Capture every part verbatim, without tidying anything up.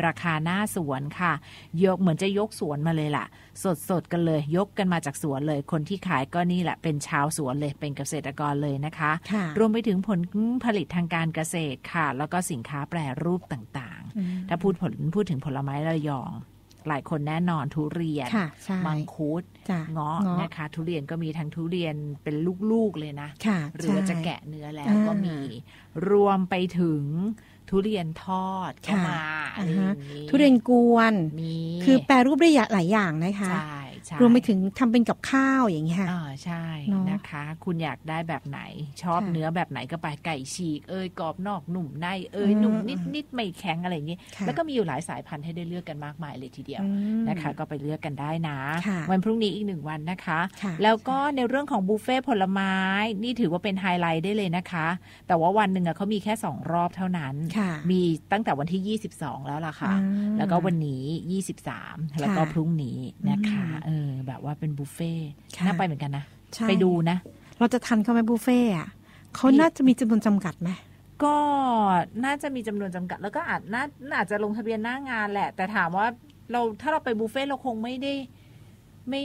ราคาหน้าสวนค่ะยกเหมือนจะยกสวนมาเลยล่ะสดๆกันเลยยกกันมาจากสวนเลยคนที่ขายก็นี่แหละเป็นชาวสวนเลยเป็นเกษตรกรเลยนะคะรวมไปถึงผลผลิตทางการเกษตรค่ะแล้วก็สินค้าแปรรูปต่างๆถ้าพูดผลพูดถึงผลไม้ระยองหลายคนแน่นอนทุเรียนมังคุดเงาะนะคะทุเรียนก็มีทั้งทุเรียนเป็นลูกๆเลยนะหรือว่าจะแกะเนื้อแล้วก็มีรวมไปถึงทุเรียนทอดเข้ามาอะไรอย่างนี้ทุเรียนกวนคือแปรรูปได้หลายอย่างนะคะรวมไปถึงทำเป็นกับข้าวอย่างเงี้ยอ่าใช่นะคะคุณอยากได้แบบไหนชอบเนื้อแบบไหนก็ไปไก่ฉีกเอ้ยกรอบนอกหนุ่มในเอ้ยหนุ่มนิดนิดไม่แข็งอะไรอย่างงี้แล้วก็มีอยู่หลายสายพันธุ์ให้ได้เลือกกันมากมายเลยทีเดียวนะคะก็ไปเลือกกันได้นะวันพรุ่งนี้อีกหนึ่งวันนะคะแล้วก็ในเรื่องของบุฟเฟ่ผลไม้นี่ถือว่าเป็นไฮไลท์ได้เลยนะคะแต่ว่าวันหนึ่งเขามีแค่สองรอบเท่านั้นมีตั้งแต่วันที่ยี่สิบสองแล้วล่ะค่ะแล้วก็วันนี้ยี่สิบสามแล้วก็พรุ่งนี้นะคะเออแบบว่าเป็นบุฟเฟ่น่าไปเหมือนกันนะไปดูนะเราจะทันเข้าไหมบุฟเฟ่อะเขาน่าจะมีจำนวนจำกัดไหมก็น่าจะมีจำนวนจำกัดแล้วก็อาจน่าอาจจะลงทะเบียนหน้างานแหละแต่ถามว่าเราถ้าเราไปบุฟเฟ่เราคงไม่ได้ไม่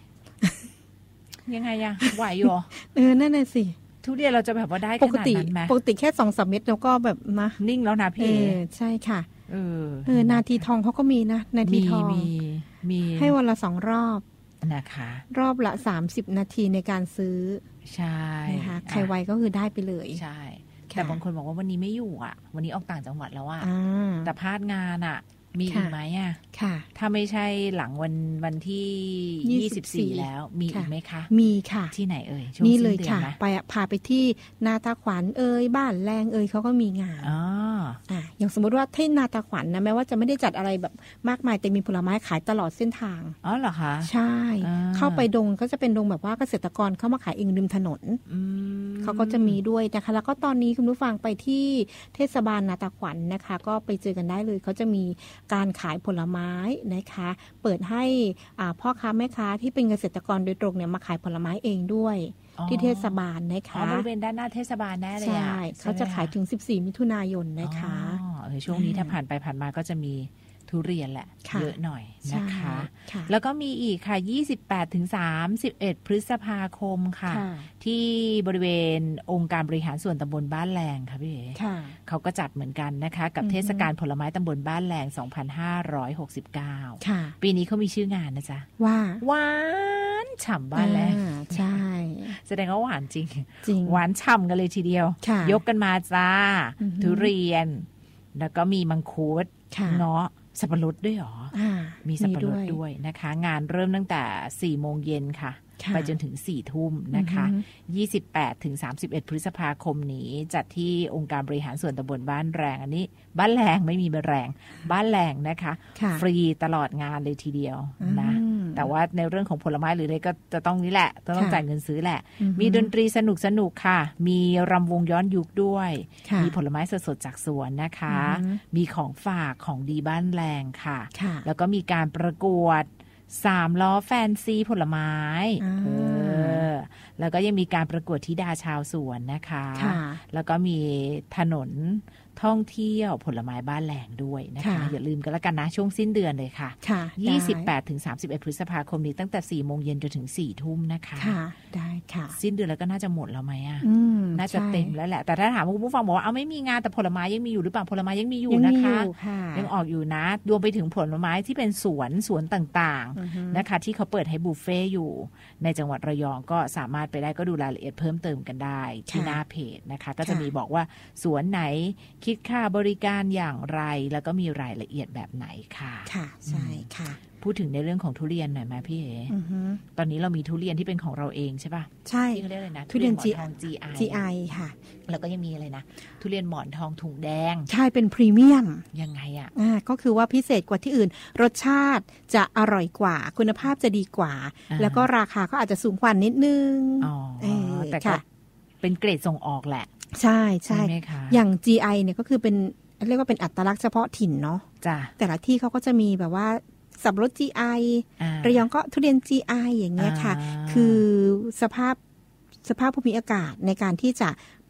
ยังไงอะไหวอยู่เออนั่นน่ะสิทุเรียนเราจะแบบว่าได้ขนาดนั้นไหมปกติแค่สองสามเม็ดแล้วก็แบบนะนิ่งแล้วนะพี่ใช่ค่ะเออเออนาทีทองเขาก็มีนะนาทีทองมีมีให้วันละสองรอบนะคะรอบละสามสิบนาทีในการซื้อใช่นะคะใครไวก็คือได้ไปเลยใช่แต่บางคนบอกว่าวันนี้ไม่อยู่อ่ะวันนี้ออกต่างจังหวัดแล้วอ่ะแต่พลาดงานอ่ะมีอีกไหมอ่ะค่ะถ้าไม่ใช่หลังวันวันที่ยี่สิบสี่แล้วมีอีกไหมคะมีค่ะที่ไหนเอ่ยนี่เลยค่ะไปพาไปที่นาตาขวัญเอ่ยบ้านแรงเอ่ยเขาก็มีงานอ๋ออ่ะอย่างสมมติว่าที่นาตาขวัญนะแม้ว่าจะไม่ได้จัดอะไรแบบมากมายแต่มีผลไม้ขายตลอดเส้นทางอ๋อเหรอคะใช่เข้าไปดงก็จะเป็นดงแบบว่าเกษตรกรเข้ามาขายเองริมถนนเขาก็จะมีด้วยนะคะแล้วก็ตอนนี้คุณผู้ฟังไปที่เทศบาลนาตาขวัญนะคะก็ไปเจอกันได้เลยเขาจะมีการขายผลไม้นะคะเปิดให้พ่อค้าแม่ค้าที่เป็นเกษตรกรโดยตรงเนี่ยมาขายผลไม้เองด้วยที่เทศบาลนะคะบริเวณด้านหน้าเทศบาลแน่เลยใช่เขาจะขายถึงสิบสี่มิถุนายนนะคะช่วงนี้ถ้าผ่านไปผ่านมาก็จะมีทุเรียนแหละเยอะหน่อยนะคะแล้วก็มีอีกค่ะยี่สิบแปดถึงสามสิบเอ็ดพฤษภาคมค่ะที่บริเวณองค์การบริหารส่วนตำบลบ้านแรงค่ะพี่เอ๋เขาก็จัดเหมือนกันนะคะกับเทศกาลผลไม้ตำบลบ้านแรงสองพันห้าร้อยหกสิบเก้าปีนี้เขามีชื่องานนะจ๊ะว่าหวานฉ่ำบ้านแรงใช่แสดงว่าหวานจริงหวานฉ่ำกันเลยทีเดียวยกกันมาจ้าทุเรียนแล้วก็มีมังคุดเงาะสับปะรดด้วยหรอมีสับปะรดด้วยนะคะงานเริ่มตั้งแต่สี่โมงเย็นค่ะไปจนถึงสี่ทุ่มนะคะยี่สิบแปดถึงสามสิบเอ็ดพฤษภาคมนี้จัดที่องค์การบริหารส่วนตำบลบ้านแรงอันนี้บ้านแรงไม่มีแรงบ้านแรงนะคะฟรีตลอดงานเลยทีเดียวนะแต่ว่าในเรื่องของผลไม้หรืออะไรก็จะต้องนี่แหละต้องจ่ายเงินซื้อแหละมีดนตรีสนุกสนุกค่ะมีรำวงย้อนยุคด้วยมีผลไม้สดๆจากสวนนะคะมีของฝากของดีบ้านแรงค่ะแล้วก็มีการประกวดสามล้อแฟนซีผลไม้เออแล้วก็ยังมีการประกวดธิดาชาวสวนนะคะแล้วก็มีถนนท่องเที่ยวผลไม้บ้านแหลงด้วยนะคะอย่าลืมกันแล้วกันนะช่วงสิ้นเดือนเลยค่ะยี่สิบแปดถึงสามสิบเอ็ดพฤษภาคมนี้ตั้งแต่สี่โมงเย็นจนถึงสี่ทุ่มนะคะได้ค่ะสิ้นเดือนแล้วก็น่าจะหมดแล้วไหมอ่ะน่าจะเต็มแล้วแหละแต่ถ้าถามคุณผู้ฟังบอกว่าเอาไม่มีงานแต่ผลไม้ยังมีอยู่หรือเปล่าผลไม้ยังมีอยู่นะคะยังออกอยู่นะรวมไปถึงผลไม้ที่เป็นสวนสวนต่างๆนะคะที่เขาเปิดให้บุฟเฟ่อยู่ในจังหวัดระยองก็สามารถไปได้ก็ดูรายละเอียดเพิ่มเติมกันได้ที่หน้าเพจนะคะก็จะมีบอกว่าสวนไหนคิดค่าบริการอย่างไรแล้วก็มีรายละเอียดแบบไหนค่ะค่ะใช่ค่ะพูดถึงในเรื่องของทุเรียนหน่อยไหมพี่เอ๋ตอนนี้เรามีทุเรียนที่เป็นของเราเองใช่ป่ะใช่ที่เขาเรียกอะไรนะทุเรียนหมอนทอง จี ไอจี ไอ ค่ะแล้วก็ยังมีอะไรนะทุเรียนหมอนทองถุงแดงใช่เป็นพรีเมียมยังไงอ่ะอ่าก็คือว่าพิเศษกว่าที่อื่นรสชาติจะอร่อยกว่าคุณภาพจะดีกว่าแล้วก็ราคาก็อาจจะสูงกว่านิดนึงอ๋อแต่ก็เป็นเกรดส่งออกแหละใช่ใช่อย่าง จี ไอ เนี่ยก็คือเป็นเรียกว่าเป็นอัตลักษณ์เฉพาะถิ่นเนาะแต่ละที่เขาก็จะมีแบบว่าสับปะรด จี ไอ ระยองก็ทุเรียน จี ไอ อย่างเงี้ยค่ะคือสภาพสภาพภูมิอากาศในการที่จะป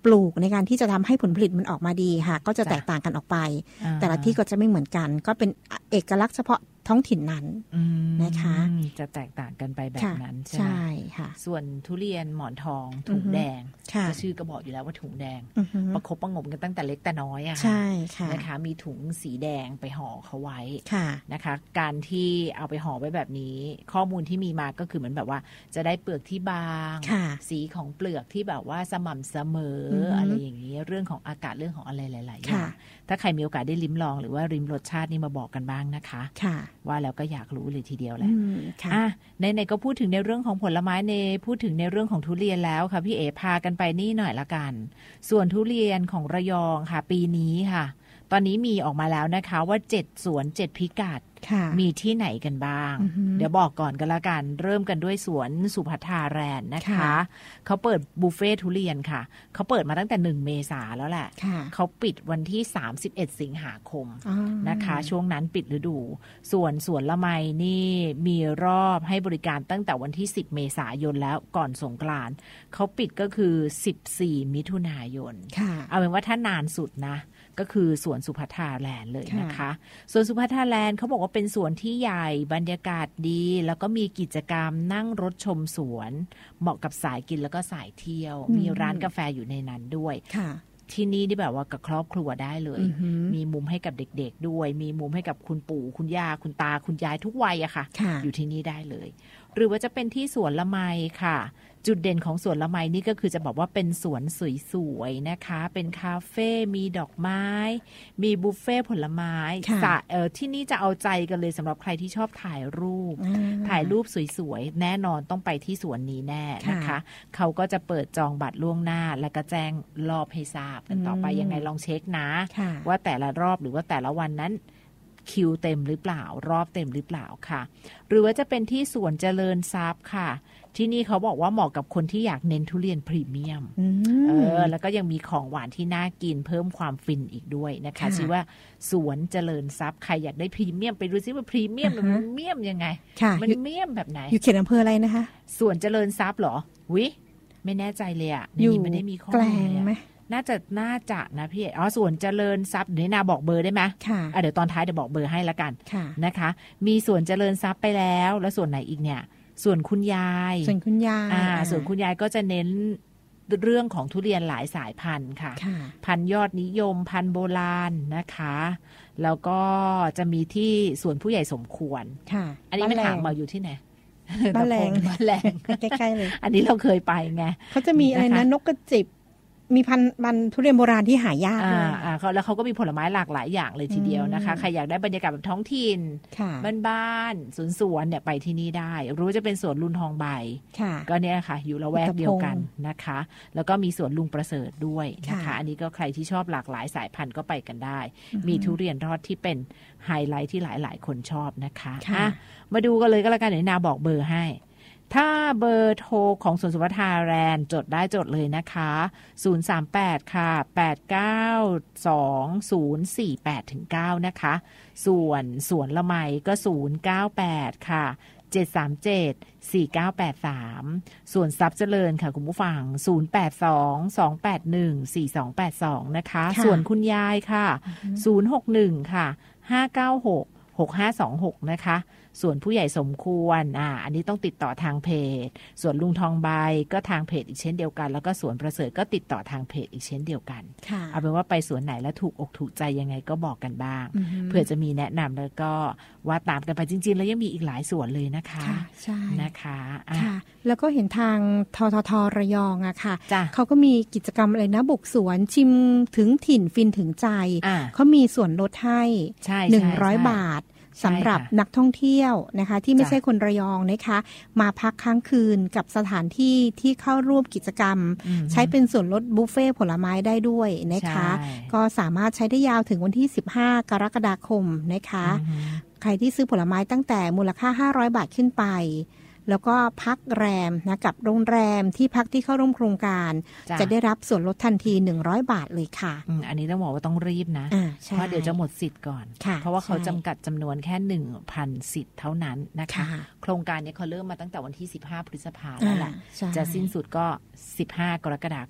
ปลูกในการที่จะทำให้ผลผลิตมันออกมาดีค่ะก็จะแตกต่างกันออกไปแต่ละที่ก็จะไม่เหมือนกันก็เป็นเอกลักษณ์เฉพาะท้องถิ่นนั้นนะคะจะแตกต่างกันไปแบบนั้นใช่ไหมใช่ค่ะส่วนทุเรียนหมอนทองถุงแดงชื่อก็บอกอยู่แล้วว่าถุงแดงประคบประงมกันตั้งแต่เล็กแต่น้อยอะค่ะนะคะมีถุงสีแดงไปห่อเขาไว้นะคะการที่เอาไปห่อไว้แบบนี้ข้อมูลที่มีมาก็คือเหมือนแบบว่าจะได้เปลือกที่บางสีของเปลือกที่แบบว่าสม่ำเสมออะไรอย่างนี้เรื่องของอากาศเรื่องของอะไรหลายๆอย่างถ้าใครมีโอกาสได้ลิ้มลองหรือว่าริมรสชาตินี่มาบอกกันบ้างนะคะว่าแล้วก็อยากรู้เลยทีเดียวแหละอ่ะไหนๆก็พูดถึงในเรื่องของผลไม้ในพูดถึงในเรื่องของทุเรียนแล้วค่ะพี่เอ๋พากันไปนี่หน่อยละกันส่วนทุเรียนของระยองค่ะปีนี้ค่ะตอนนี้มีออกมาแล้วนะคะว่าเจ็ดสวนเจ็ดพิกัดมีที่ไหนกันบ้างเดี๋ยวบอกก่อนกันละกันเริ่มกันด้วยสวนสุภัทราแลนด์นะคะเขาเปิดบุฟเฟ่ทุเรียนค่ะเขาเปิดมาตั้งแต่หนึ่งเมษาแล้วแหละเขาปิดวันที่สามสิบเอ็ดสิงหาคมนะคะช่วงนั้นปิดฤดูส่วนสวนละไมนี่มีรอบให้บริการตั้งแต่วันที่สิบเมษายนแล้วก่อนสงกรานต์เขาปิดก็คือสิบสี่มิถุนายนเอาเป็นว่าถ้านานสุดนะก็คือสวนสุภัทราแลนด์เลยนะคะสวนสุภัทราแลนด์เขาบอกว่าเป็นสวนที่ใหญ่บรรยากาศดีแล้วก็มีกิจกรรมนั่งรถชมสวนเหมาะกับสายกินแล้วก็สายเที่ยวมีร้านกาแฟอยู่ในนั้นด้วยที่นี่ที่แบบว่ากับครอบครัวได้เลยมีมุมให้กับเด็กๆด้วยมีมุมให้กับคุณปู่คุณย่าคุณตาคุณยายทุกวัยอะค่ะอยู่ที่นี่ได้เลยหรือว่าจะเป็นที่สวนละไมค่ะจุดเด่นของสวนละไมนี่ก็คือจะบอกว่าเป็นสวนสวยๆนะคะเป็นคาเฟ่มีดอกไม้มีบุฟเฟ่ผลไม้เอ่อที่นี่จะเอาใจกันเลยสำหรับใครที่ชอบถ่ายรูปถ่ายรูปสวยๆแน่นอนต้องไปที่สวนนี้แน่นะคะเขาก็จะเปิดจองบัตรล่วงหน้าแล้วก็แจ้งรอบให้ทราบกันต่อไปยังไงลองเช็คนะว่าแต่ละรอบหรือว่าแต่ละวันนั้นคิวเต็มหรือเปล่ารอบเต็มหรือเปล่าค่ะหรือว่าจะเป็นที่สวนเจริญทรัพย์ค่ะที่นี่เขาบอกว่าเหมาะกับคนที่อยากเน้นทุเรียนพรีเมียมเออแล้วก็ยังมีของหวานที่น่ากินเพิ่มความฟินอีกด้วยนะคะชื่อว่าสวนเจริญทรัพย์ใครอยากได้พรีเมียมไปดูซิว่าพรีเมียมมันเมียมยังไงมันเมียมแบบไหนอยู่เขตอำเภออะไรนะคะสวนเจริญทรัพย์เหรอวิไม่แน่ใจเลยอ่ะอยู่ไม่ได้มีข้อมูลไหมน่าจะน่าจะนะพี่อ๋อส่วนเจริญทรัพย์เดี๋ยวนาบอกเบอร์ได้ไหมค่ะเดี๋ยวตอนท้ายเดี๋ยวบอกเบอร์ให้ละกันนะคะมีส่วนเจริญทรัพย์ไปแล้วแล้วส่วนไหนอีกเนี่ยส่วนคุณยายส่วนคุณยายอ่าส่วนคุณยายก็จะเน้นเรื่องของทุเรียนหลายสายพันธุ์ค่ะพันธุ์ยอดนิยมพันธุ์โบราณนะคะแล้วก็จะมีที่ส่วนผู้ใหญ่สมควรอันนี้ไม่ถามมาอยู่ที่ไหนบ้านแรงบ้านแรงใกล้ๆเลยอันนี้เราเคยไปไงเขาจะมีอะไรนะนกกระจิบมีพันธุ์พันธุ์ทุเรียนโบราณที่หายากเลยอ่าเขาแล้วเขาก็มีผลไม้หลากหลายอย่างเลยทีเดียวนะคะใครอยากได้บรรยากาศแบบท้องถิ่นบ้านๆสวนๆเนี่ยไปที่นี่ได้รู้จะเป็นสวนลุงทองใบก็เนี่ยค่ะอยู่ละแวกเดียวกันนะคะแล้วก็มีสวนลุงประเสริฐด้วยนะคะอันนี้ก็ใครที่ชอบหลากหลายสายพันธุ์ก็ไปกันได้มีทุเรียนทอดที่เป็นไฮไลท์ที่หลายๆคนชอบนะคะอ่ะมาดูกันเลยก็แล้วกันเดี๋ยวนาบอกเบอร์ให้ถ้าเบอร์โทรของสวนสุภัทราแลนด์จดได้จดเลยนะคะศูนย์ สาม แปดค่ะแปด เก้า สอง ศูนย์ สี่ แปด เก้านะคะส่วนสวนละไมก็ศูนย์ เก้า แปดค่ะเจ็ด สาม เจ็ด สี่ เก้า แปด สามส่วนทรัพย์เจริญค่ะคุณผู้ฟังศูนย์ แปด สอง สอง แปด หนึ่ง สี่ สอง แปด สองนะคะส่วนคุณยายค่ะศูนย์ หก หนึ่งค่ะห้า เก้า หก หก ห้า สอง หกนะคะส่วนผู้ใหญ่สมควรอ่าอันนี้ต้องติดต่อทางเพจส่วนลุงทองใบก็ทางเพจอีกเช่นเดียวกันแล้วก็สวนประเสริฐก็ติดต่อทางเพจอีกเช่นเดียวกันเอาเป็นว่าไปสวนไหนแล้วถูกอกถูกใจยังไงก็บอกกันบ้างเพื่อจะมีแนะนำแล้วก็ว่าตามกันไปจริงๆแล้วยังมีอีกหลายสวนเลยนะคะใช่นะคะค่ะแล้วก็เห็นทางทททระยองอะค่ะเขาก็มีกิจกรรมอะไรนะบุกสวนชิมถึงถิ่นฟินถึงใจเขามีส่วนลดให้หนึ่งร้อยบาทสำหรับนักท่องเที่ยวนะคะที่ไม่ใช่คนระยองนะคะมาพักค้างคืนกับสถานที่ที่เข้าร่วมกิจกรรมใช้เป็นส่วนลดบุฟเฟ่ผลไม้ได้ด้วยนะคะก็สามารถใช้ได้ยาวถึงวันที่สิบห้ากรกฎาคมนะคะใครที่ซื้อผลไม้ตั้งแต่มูลค่าห้าร้อยบาทขึ้นไปแล้วก็พักแรมนะกับโรงแรมที่พักที่เข้าร่วมโครงการจะได้รับส่วนลดทันทีหนึ่งร้อยบาทเลยค่ะอันนี้ต้องบอกว่าต้องรีบนะเพราะเดี๋ยวจะหมดสิทธิ์ก่อนเพราะว่าเขาจำกัดจำนวนแค่ หนึ่งพัน สิทธิ์เท่านั้นนะคะโครงการนี้เขาเริ่มมาตั้งแต่วันที่สิบห้าพฤษภาคมแล้วแหละจะสิ้นสุดก็สิบห้ากรกฎาคม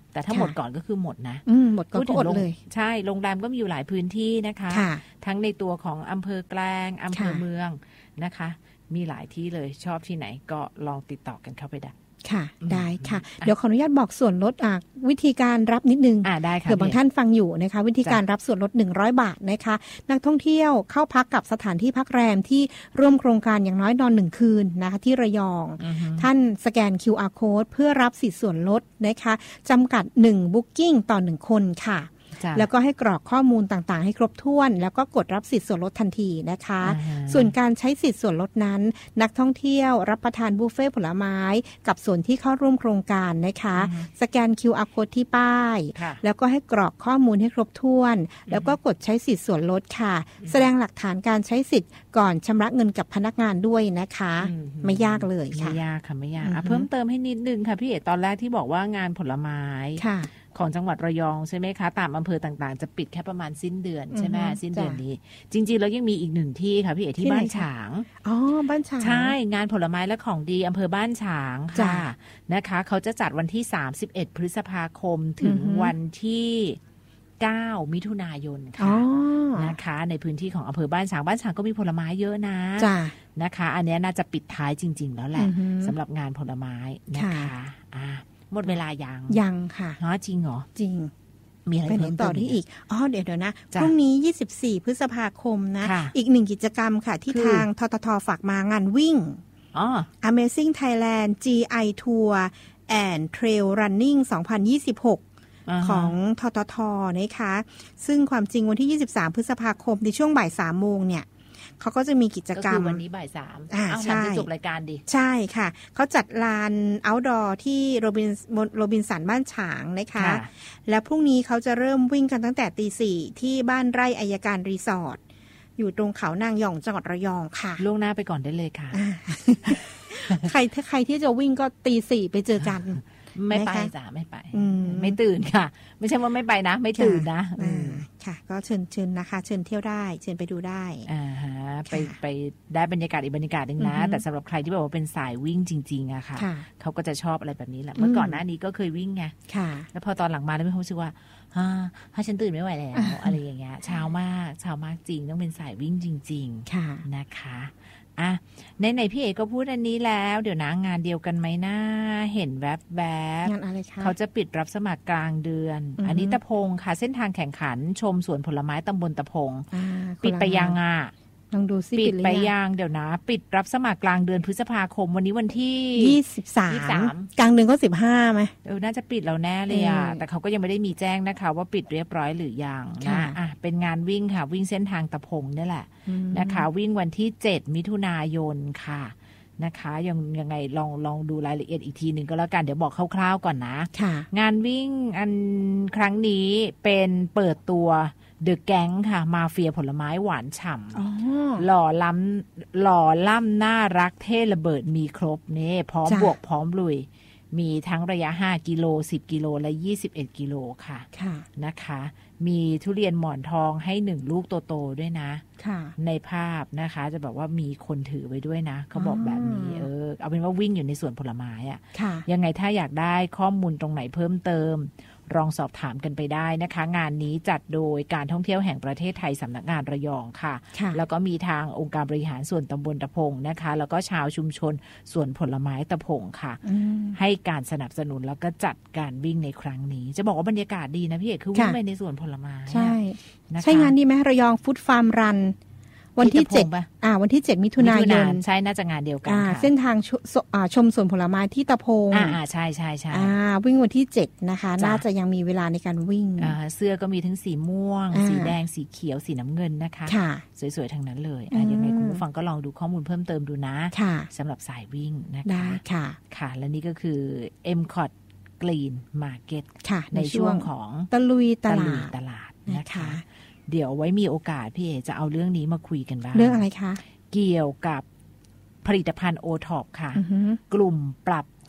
แต่ถ้าหมดก่อนก็คือหมดนะหมดก่อนก็อดเลยใช่โรงแรมก็มีอยู่หลายพื้นที่นะคะทั้งในตัวของอำเภอแกลงอำเภอเมืองนะคะมีหลายที่เลยชอบที่ไหนก็ลองติดต่อกันเข้าไปได้ค่ะได้ค่ะเดี๋ยวขออนุญาตบอกส่วนลดวิธีการรับนิดนึงอ่าได้ค่ะเผื่อบางท่านฟังอยู่นะคะวิธีการรับส่วนลดหนึ่งร้อยบาทนะคะนักท่องเที่ยวเข้าพักกับสถานที่พักแรมที่ร่วมโครงการอย่างน้อยนอนหนึ่งคืนนะคะที่ระยองท่านสแกน คิว อาร์ Code เพื่อรับสิทธิ์ส่วนลดนะคะจำกัดหนึ่ง Booking ต่อหนึ่งคนค่ะแล้วก็ให้กรอกข้อมูลต่างๆให้ครบถ้วนแล้วก็กดรับสิทธิ์ส่วนลดทันทีนะคะส่วนการใช้สิทธิ์ส่วนลดนั้นนักท่องเที่ยวรับประทานบุฟเฟ่ผลไม้กับส่วนที่เข้าร่วมโครงการนะคะสแกน คิว อาร์ Code ที่ป้ายแล้วก็ให้กรอกข้อมูลให้ครบถ้วนแล้วก็กดใช้สิทธิ์ส่วนลดค่ะแสดงหลักฐานการใช้สิทธิ์ก่อนชำระเงินกับพนักงานด้วยนะคะไม่ยากเลยค่ะไม่ยากค่ะไม่ยากเพิ่มเติมให้นิดนึงค่ะพี่เอ๋ตอนแรกที่บอกว่างานผลไม้ของจังหวัดระยองใช่ไหมคะตามอำเภอต่างๆจะปิดแค่ประมาณสิ้นเดือนใช่ไหมสิ้นเดือนนี้จริงๆแล้วยังมีอีกหนึ่งที่ค่ะพี่เอ๋ที่บ้านฉางอ๋อบ้านฉางใช่งานผลไม้และของดีอำเภอบ้านฉางค่ะนะคะเขาจะจัดวันที่สามสิบเอ็ดพฤษภาคมถึงวันที่เก้ามิถุนายนค่ะนะคะในพื้นที่ของอำเภอบ้านฉางบ้านฉางก็มีผลไม้เยอะนะนะคะอันนี้น่าจะปิดท้ายจริงๆแล้วแหละสำหรับงานผลไม้นะคะอ่าหมดเวลายังยังค่ะฮะจริงเหรอจริงมีอะไรเพิ่มต่อที่อีกอ๋อเดี๋ยวเดี๋ยวนะพรุ่งนี้ยี่สิบสี่พฤษภาคมนะอีกหนึ่งกิจกรรมค่ะที่ทางทททฝากมางานวิ่งอ๋อ Amazing Thailand จี ไอ Tour and Trail Running สองพันยี่สิบหกของทททนะคะซึ่งความจริงวันที่ยี่สิบสามพฤษภาคมในช่วงบ่ายสามโมงเนี่ยเขาก็จะมีกิจกรรมวันนี้บ่ายสามอ่าใช่จะจบรายการดิใช่ค่ะเขาจัดลาน outdoor ที่โรบินโรบินสันบ้านฉางนะคะและพรุ่งนี้เขาจะเริ่มวิ่งกันตั้งแต่ตีสี่ที่บ้านไร่อัยการรีสอร์ทอยู่ตรงเขานางยองจังหวัดระยองค่ะล่วงหน้าไปก่อนได้เลยค่ะใครถ้าใครที่จะวิ่งก็ตีสี่ไปเจอกันไม่ไปจ้ะไม่ไปไม่ตื่นค่ะไม่ใช่ว่าไม่ไปนะไม่ตื่นนะค่ะก็เชิญเชิญนะคะเชิญเที่ยวได้เชิญไปดูได้อ่าฮะไปไปได้บรรยากาศอีกบรรยากาศนึงนะแต่สำหรับใครที่แบบว่าเป็นสายวิ่งจริงๆอะค่ะเขาก็จะชอบอะไรแบบนี้แหละเมื่อก่อนหน้านี้ก็เคยวิ่งไงแล้วพอตอนหลังมาแล้วมีความรู้สึกว่าฮ่าถ้าฉันตื่นไม่ไหวแล้วอะไรอย่างเงี้ยเช้ามากเช้ามากจริงต้องเป็นสายวิ่งจริงๆนะคะอ่ะในไหนพี่เอกก็พูดอันนี้แล้วเดี๋ยวนะงานเดียวกันไหมนะเห็นแวบแวบงานอะไรคะเขาจะปิดรับสมัครกลางเดือน อ, อันนี้ตะพงค่ะเส้นทางแข่งขันชมสวนผลไม้ตำบลตะพงปิดไปยังอ่ะลองดูซิปิดไปยังเดี๋ยวนะปิดรับสมัครกลางเดือนพฤษภาคมวันนี้วันที่ยี่สิบสามกลางเดือนก็สิบห้าไหมเออน่าจะปิดแล้วแน่เลยอ่ะแต่เขาก็ยังไม่ได้มีแจ้งนะคะว่าปิดเรียบร้อยหรือยังนะอ่ะเป็นงานวิ่งค่ะวิ่งเส้นทางตะพงนี่แหละนะคะวิ่งวันที่เจ็ดมิถุนายนค่ะนะคะยังยังไงลองลองดูรายละเอียดอีกทีหนึ่งก็แล้วกันเดี๋ยวบอกคร่าวๆก่อนนะงานวิ่งอันครั้งนี้เป็นเปิดตัวเดอะแก๊งค่ะมาเฟียผลไม้หวานฉ่ำหล่อล้ำหล่อล่ำน่ารักเท่ระเบิดมีครบนี่พร้อมบวกพร้อมลุยมีทั้งระยะห้ากิโลสิบกิโลและยี่สิบเอ็ดกิโลค่ะนะคะมีทุเรียนหมอนทองให้หนึ่งลูกโตๆด้วยนะในภาพนะคะจะบอกว่ามีคนถือไว้ด้วยนะเขาบอกแบบนี้เออเอาเป็นว่าวิ่งอยู่ในสวนผลไม้อ่ะยังไงถ้าอยากได้ข้อมูลตรงไหนเพิ่มเติมลองสอบถามกันไปได้นะคะงานนี้จัดโดยการท่องเที่ยวแห่งประเทศไทยสำนักงานระยองค่ะแล้วก็มีทางองค์การบริหารส่วนตำบลตะพงนะคะแล้วก็ชาวชุมชนสวนผลไม้ตะพงค่ะให้การสนับสนุนแล้วก็จัดการวิ่งในครั้งนี้จะบอกว่าบรรยากาศดีนะพี่เอกคือวิ่งไปในสวนผลไม้ใช่ใช่งานดีไหมระยองฟู้ดฟาร์มรันวันที่เจ็ดอ่าวันที่เจ็ดมิถุนายนใช่น่าจะงานเดียวกันค่ะเส้นทางชมสวนผลไม้ที่ตะพงอ่าใช่ใช่ใช่อ่าวิ่งวันที่เจ็ดนะคะน่าจะยังมีเวลาในการวิ่งอ่าเสื้อก็มีทั้งสีม่วงสีแดงสีเขียวสีน้ำเงินนะคะสวยๆทั้งนั้นเลยอ่ะยังไงคุณผู้ฟังก็ลองดูข้อมูลเพิ่มเติมดูนะสำหรับสายวิ่งนะคะได้ค่ะค่ะและนี่ก็คือ เอ็ม คอท Green Market ในช่วงของตะลุยตลาดตลาดนะคะเดี๋ยวไว้มีโอกาสพี่เอจะเอาเรื่องนี้มาคุยกันบ้างเรื่องอะไรคะเกี่ยวกับผลิตภัณฑ์โอท็อปค่ะ uh-huh. กลุ่มปรับต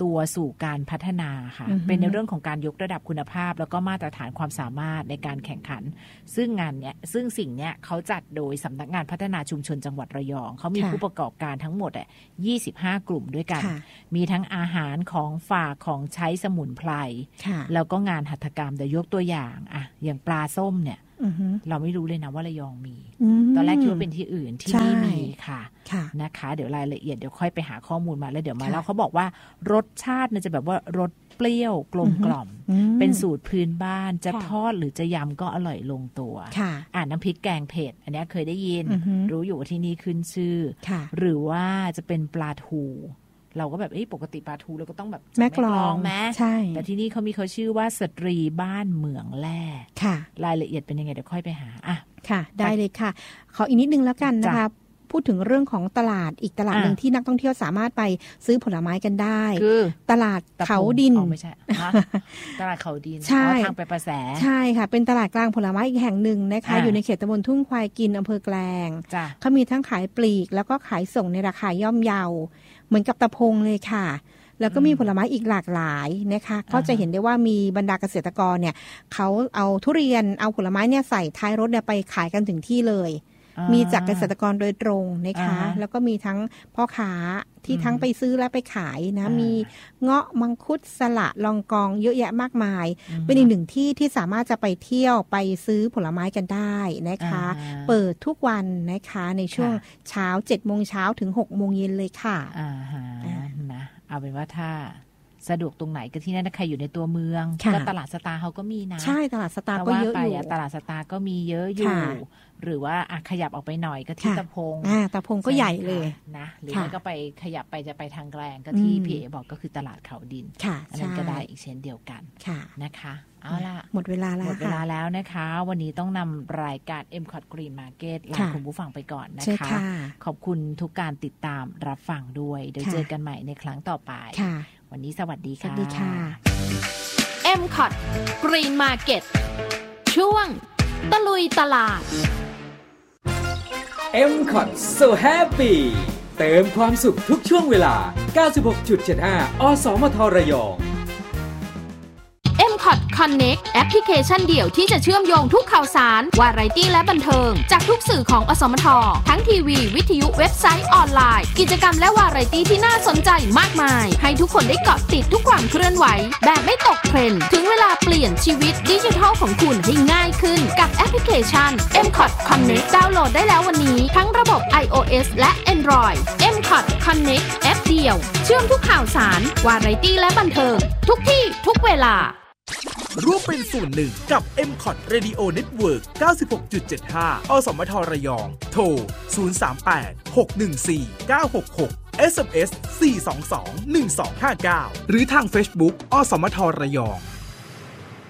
ตัวสู่การพัฒนาค่ะเป็นในเรื่องของการยกระดับคุณภาพแล้วก็มาตรฐานความสามารถในการแข่งขันซึ่งงานเนี้ยซึ่งสิ่งเนี้ยเขาจัดโดยสำนักงานพัฒนาชุมชนจังหวัดระยองเขามีผู้ประกอบการทั้งหมดอ่ะยี่สิบห้ากลุ่มด้วยกันมีทั้งอาหารของฝากของใช้สมุนไพรแล้วก็งานหัตถกรรมเดี๋ยวยกตัวอย่างอ่ะอย่างปลาส้มเนี่ยเราไม่รู้เลยนะว่าระยองมีตอนแรกคิดว่าเป็นที่อื่นที่นี่มีค่ะนะคะเดี๋ยวรายละเอียดเดี๋ยวค่อยไปหาข้อมูลมาแล้วเดี๋ยวมาแล้วเขาบอกว่ารสชาติเนี่ยจะแบบว่ารสเปรี้ยวกลมกล่อมเป็นสูตรพื้นบ้านจะทอดหรือจะยำก็อร่อยลงตัวอ่าน้ำพริกแกงเผ็ดอันนี้เคยได้ยินรู้อยู่ว่าที่นี่ขึ้นชื่อหรือว่าจะเป็นปลาทูเราก็แบบเอ้ยปกติปลาทูเราก็ต้องแบบแม่กลองแม่ใช่แต่ที่นี่เขามีเขาชื่อว่าสตรีบ้านเหมืองแร่ค่ะรายละเอียดเป็นยังไงเดี๋ยวค่อยไปหาอ่ะค่ะได้เลยค่ะขออีกนิดนึงแล้วกันนะคะพูดถึงเรื่องของตลาดอีกตลาดหนึ่งที่นักท่องเที่ยวสามารถไปซื้อผลไม้กันได้คือตลาดเขาดินไม่ใช่ตลาดเขาดินใช่ทางไปประแสใช่ค่ะเป็นตลาดกลางผลไม้อีกแห่งหนึ่งนะคะอยู่ในเขตตำบลทุ่งควายกินอำเภอแกลงเขามีทั้งขายปลีกแล้วก็ขายส่งในราคาย่อมเยาเหมือนกับตะพงเลยค่ะแล้วก็มีผลไม้อีกหลากหลายนะคะก็จะเห็นได้ว่ามีบรรดาเกษตรกรเนี่ยเขาเอาทุเรียนเอาผลไม้เนี่ยใส่ท้ายรถเนี่ยไปขายกันถึงที่เลยมีจากเกษตรกรโดยตรงนะคะแล้วก็มีทั้งพ่อค้าที่ทั้งไปซื้อและไปขายนะมีเงาะมังคุดสละลองกองเยอะแยะมากมายเป็นอีกหนึ่งที่ที่สามารถจะไปเที่ยวไปซื้อผลไม้กันได้นะคะเปิดทุกวันนะคะในช่วงเช้าเจ็ดโมงเช้าถึงหกโมงเย็นเลยค่ะอ่าฮะนะเอาเป็นว่าถ้าสะดวกตรงไหนก็ที่นั่นใครอยู่ในตัวเมืองก็ตลาดสตาร์เขาก็มีนะใช่ตลาดสตาร์ก็เยอะอยู่ตลาดสตาร์ก็มีเยอะอยู่หรือว่าขยับออกไปหน่อยก็ที่ตะพงอ่าตะพงก็ใหญ่เลยนะหรือไม่ก็ไปขยับไปจะไปทางแกลงก็ที่พี่เอบอกก็คือตลาดเขาดินอันนั้นก็ได้อีกเช่นเดียวกันนะคะเอาล่ะหมดเวลาแล้วหมดเวลาแล้วนะคะวันนี้ต้องนำรายการ เอ็ม คอท Green Market ลาคุณผู้ฟังไปก่อนนะคะขอบคุณทุกการติดตามรับฟังด้วยเดี๋ยวเจอกันใหม่ในครั้งต่อไปวันนี้สวัสดีค่ะสวัสดีค่ะเอ็ม คอท Green Market ช่วงตะลุยตลาดเอ็ม คอท So Happy เติมความสุขทุกช่วงเวลา เก้าสิบหกจุดเจ็ดห้า อสมทระยองเอ็ม คอท Connect แอปพลิเคชันเดี่ยวที่จะเชื่อมโยงทุกข่าวสารวาไรตี้และบันเทิงจากทุกสื่อของอสมททั้งทีวีวิทยุเว็บไซต์ออนไลน์กิจกรรมและวาไรตี้ที่น่าสนใจมากมายให้ทุกคนได้เกาะติดทุกความเคลื่อนไหวแบบไม่ตกเทรนด์ถึงเวลาเปลี่ยนชีวิตดิจิทัลของคุณให้ง่ายขึ้นกับแอปพลิเคชัน เอ็ม คอท Connect ดาวน์โหลดได้แล้ววันนี้ทั้งระบบ iOS และ Android เอ็ม คอท Connect แอปเดียวเชื่อมทุกข่าวสารวาไรตี้และบันเทิงทุกที่ทุกเวลาร่วมเป็นส่วนหนึ่งกับ เอ็ม คอท Radio Network เก้าสิบหกจุดเจ็ดห้า อสมทระยองโทรศูนย์ สาม แปด หก หนึ่ง สี่ เก้า หก หก เอส เอ็ม เอส สี่ สอง สอง หนึ่ง สอง ห้า เก้าหรือทาง Facebook อสมทระยอง